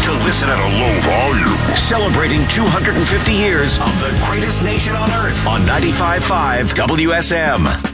to listen at a low volume. Celebrating 250 years of the greatest nation on earth on 95.5 WSM.